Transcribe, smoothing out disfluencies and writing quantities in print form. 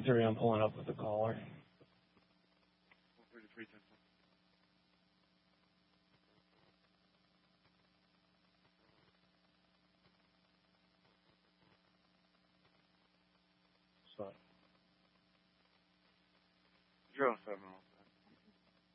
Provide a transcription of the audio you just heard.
3, I'm pulling up with the caller. 433, 10. So, 070.